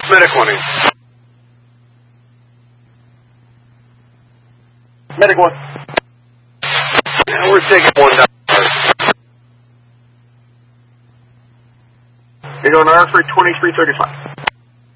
Medic 1 in. Medic 1. Yeah, we're taking 1 down. You're going R for 2335.